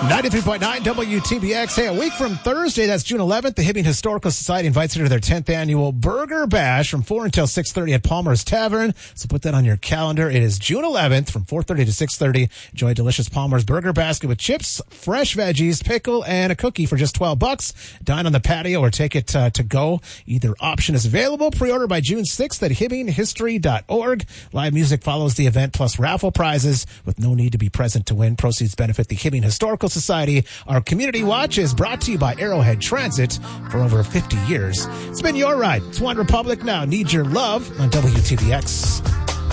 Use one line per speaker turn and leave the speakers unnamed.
93.9 WTBX. Hey, a week from Thursday, that's June 11th, the Hibbing Historical Society invites you to their 10th annual Burger Bash from 4 until 6:30 at Palmer's Tavern. So put that on your calendar. It is June 11th from 4:30 to 6:30. Enjoy a delicious Palmer's Burger Basket with chips, fresh veggies, pickle, and a cookie for just $12. Dine on the patio or take it to go. Either option is available. Pre-order by June 6th at hibbinghistory.org. Live music follows the event, plus raffle prizes with no need to be present to win. Proceeds benefit the Hibbing Historical Society. Our Community Watch is brought to you by Arrowhead Transit for over 50 years. It's been your ride. It's One Republic now. Need Your Love on WTBX.